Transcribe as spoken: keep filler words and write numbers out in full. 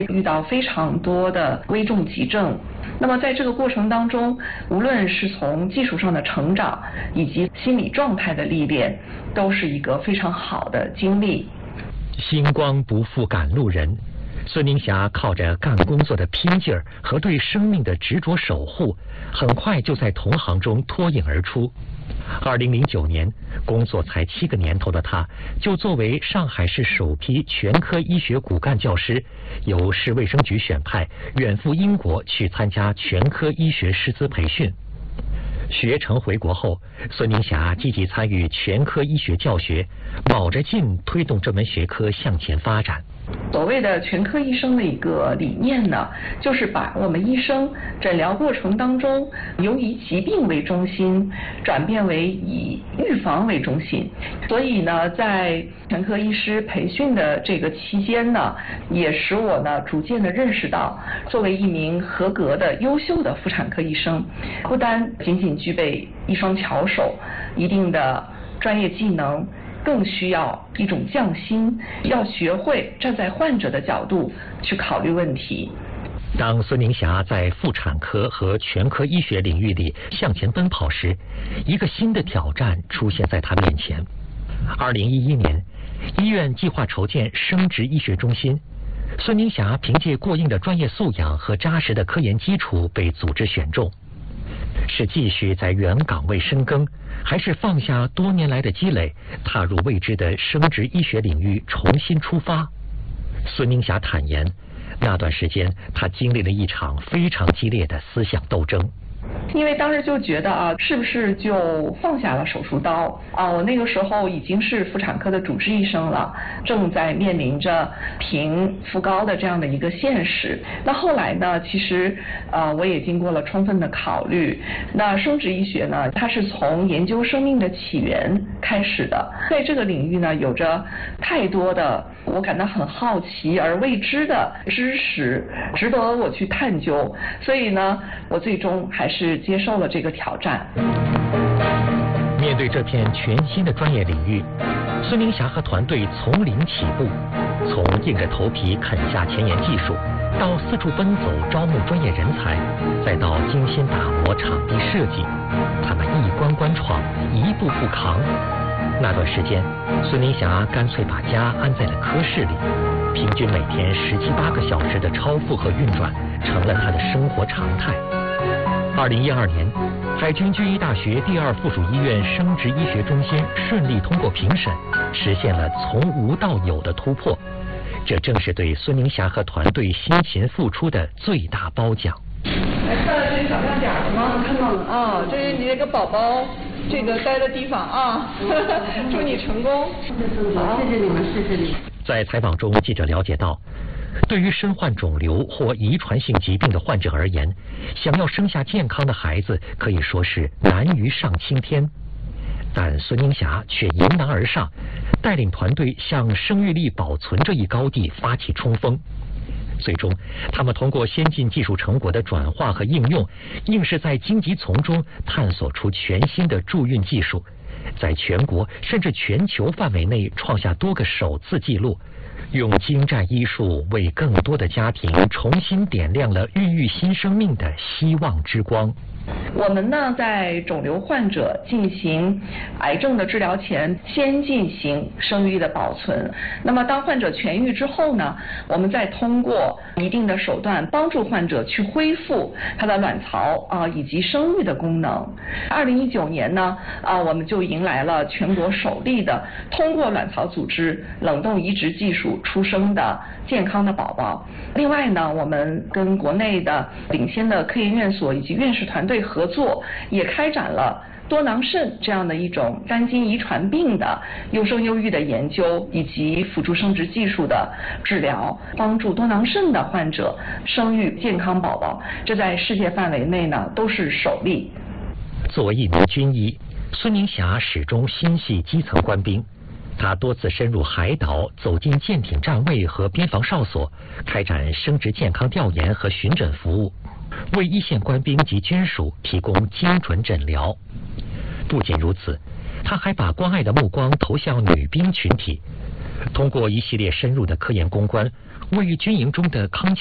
遇到非常多的危重急症。那么在这个过程当中，无论是从技术上的成长以及心理状态的历练，都是一个非常好的经历。 星光不负赶路人，孙宁霞靠着干工作的拼劲儿和对生命的执着守护，很快就在同行中脱颖而出。二零零九年，工作才七个年头的他，就作为上海市首批全科医学骨干教师，由市卫生局选派，远赴英国去参加全科医学师资培训。学成回国后，孙宁霞积极参与全科医学教学，卯着劲推动这门学科向前发展。 所谓的全科医生的一个理念呢，就是把我们医生诊疗过程当中由以疾病为中心，转变为以预防为中心。所以呢，在全科医师培训的这个期间呢，也使我呢逐渐的认识到，作为一名合格的优秀的妇产科医生，不单仅仅具备一双巧手、一定的专业技能，更需要一种匠心，要学会站在患者的角度去考虑问题。 当孙宁霞在妇产科和全科医学领域里向前奔跑时，一个新的挑战出现在她面前。二零一一年，医院计划筹建生殖医学中心，孙宁霞凭借过硬的专业素养和扎实的科研基础被组织选中。是继续在原岗位深耕，还是放下多年来的积累，踏入未知的生殖医学领域重新出发？孙宁霞坦言，那段时间她经历了一场非常激烈的思想斗争。 因为当时就觉得啊，是不是就放下了手术刀啊？我那个时候已经是妇产科的主治医生了，正在面临着平复高的这样的一个现实。那后来呢，其实呃我也经过了充分的考虑。那生殖医学呢，它是从研究生命的起源开始的，在这个领域呢，有着太多的我感到很好奇而未知的知识，值得我去探究。所以呢，我最终还是接受了这个挑战。 面对这片全新的专业领域，孙宁霞和团队从零起步，从硬着头皮啃下前沿技术，到四处奔走招募专业人才，再到精心打磨场地设计，他们一关关闯，一步步扛。那段时间，孙宁霞干脆把家安在了科室里，平均每天十七八个小时的超负荷运转成了她的生活常态。二零一二年，海军军医大学第二附属医院生殖医学中心顺利通过评审，实现了从无到有的突破。这正是对孙宁霞和团队辛勤付出的最大褒奖。 来看到这个小亮点了吗？看到了啊，这是你那个宝宝这个待的地方啊，祝你成功。 好，谢谢你们，谢谢你。 在采访中，记者了解到，对于身患肿瘤或遗传性疾病的患者而言，想要生下健康的孩子可以说是难于上青天。但孙宁霞却迎难而上，带领团队向生育力保存这一高地发起冲锋。最终，他们通过先进技术成果的转化和应用，硬是在荆棘丛中探索出全新的助孕技术，在全国甚至全球范围内创下多个首次纪录，用精湛医术为更多的家庭重新点亮了孕育新生命的希望之光。 我们呢，在肿瘤患者进行癌症的治疗前，先进行生育的保存。那么，当患者痊愈之后呢，我们再通过一定的手段帮助患者去恢复他的卵巢啊、呃、以及生育的功能。二零一九年呢，啊、呃，我们就迎来了全国首例的通过卵巢组织冷冻移植技术出生的健康的宝宝。另外呢，我们跟国内的领先的科研院所以及院士团队合作，也开展了多囊肾这样的一种单基因遗传病的优生优育的研究，以及辅助生殖技术的治疗，帮助多囊肾的患者生育健康宝宝。这在世界范围内呢都是首例。 作为一名军医，孙宁霞始终心系基层官兵。他多次深入海岛，走进舰艇站位和边防哨所，开展生殖健康调研和巡诊服务，为一线官兵及军属提供精准诊疗。不仅如此，他还把关爱的目光投向女兵群体，通过一系列深入的科研攻关， 为军营中的康